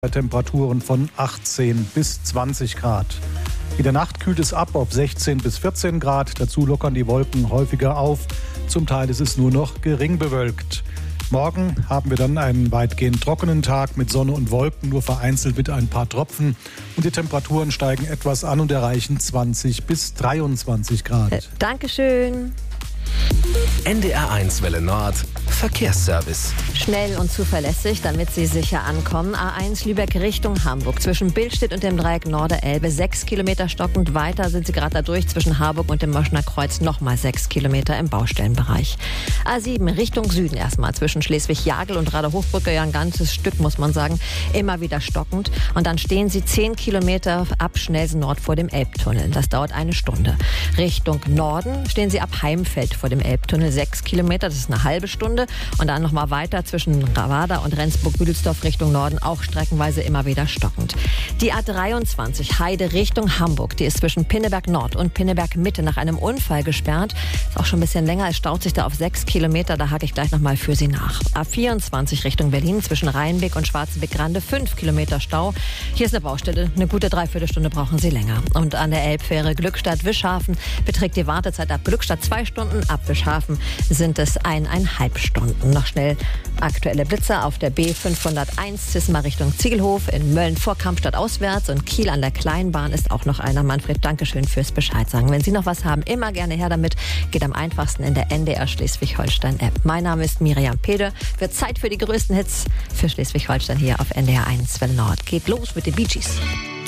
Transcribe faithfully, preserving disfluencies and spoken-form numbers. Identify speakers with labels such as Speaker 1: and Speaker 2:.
Speaker 1: bei Temperaturen von achtzehn bis zwanzig Grad. In der Nacht kühlt es ab auf sechzehn bis vierzehn Grad. Dazu lockern die Wolken häufiger auf. Zum Teil ist es nur noch gering bewölkt. Morgen haben wir dann einen weitgehend trockenen Tag mit Sonne und Wolken, nur vereinzelt mit ein paar Tropfen. Und die Temperaturen steigen etwas an und erreichen zwanzig bis dreiundzwanzig Grad.
Speaker 2: Äh, Dankeschön.
Speaker 3: N D R eins Welle Nord Verkehrsservice.
Speaker 2: Schnell und zuverlässig, damit Sie sicher ankommen. A eins Lübeck Richtung Hamburg. Zwischen Billstedt und dem Dreieck Norderelbe sechs Kilometer stockend. Weiter sind Sie gerade da durch. Zwischen Harburg und dem Moschner Kreuz nochmal sechs Kilometer im Baustellenbereich. A sieben Richtung Süden erstmal. Zwischen Schleswig-Jagel und Rader-Hochbrücke ja ein ganzes Stück, muss man sagen. Immer wieder stockend. Und dann stehen Sie zehn Kilometer ab Schnelsen Nord vor dem Elbtunnel. Das dauert eine Stunde. Richtung Norden stehen Sie ab Heimfeld vor dem Elbtunnel. sechs Kilometer, das ist eine halbe Stunde. Und dann nochmal weiter zwischen Ravada und Rendsburg-Büdelsdorf Richtung Norden, auch streckenweise immer wieder stockend. Die A dreiundzwanzig Heide Richtung Hamburg, die ist zwischen Pinneberg Nord und Pinneberg Mitte nach einem Unfall gesperrt. Ist auch schon ein bisschen länger, es staut sich da auf sechs Kilometer, da hake ich gleich nochmal für Sie nach. A vierundzwanzig Richtung Berlin zwischen Rheinbeck und Schwarzenbeck-Grande, fünf Kilometer Stau. Hier ist eine Baustelle, eine gute Dreiviertelstunde brauchen Sie länger. Und an der Elbfähre Glückstadt-Wischhafen beträgt die Wartezeit ab Glückstadt zwei Stunden, ab Wischhafen sind es eineinhalb Stunden. Noch schnell aktuelle Blitzer auf der B fünfhunderteins Cisma Richtung Ziegelhof, in Mölln vor Kampstadt auswärts und Kiel an der Kleinbahn ist auch noch einer. Manfred, Dankeschön fürs Bescheid sagen. Wenn Sie noch was haben, immer gerne her damit. Geht am einfachsten in der N D R Schleswig-Holstein-App. Mein Name ist Miriam Pede. Wird Zeit für die größten Hits für Schleswig-Holstein hier auf N D R eins Welle Nord. Geht los mit den Bee Gees.